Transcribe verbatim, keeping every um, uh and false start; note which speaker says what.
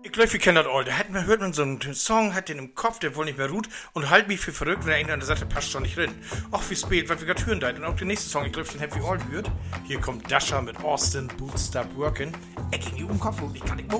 Speaker 1: Ich glaube, wir kennen das all. Da hat man, hört man so einen Song, hat den im Kopf, der wohl nicht mehr ruht und halt mich für verrückt, wenn einer sagt, der passt schon nicht rein. Ach, wie spät, was wir gerade hören da. Und auch der nächste Song, ich glaube, den habt ihr all gehört. Hier kommt Dasha mit Austin, Boots Stop Working. Er ging um den Kopf und ich kann nicht mehr